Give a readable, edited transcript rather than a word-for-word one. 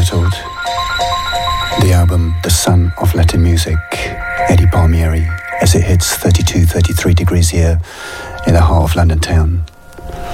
Untitled. The album The Son of Latin Music, Eddie Palmieri, as it hits 32, 33 degrees here in the heart of London town.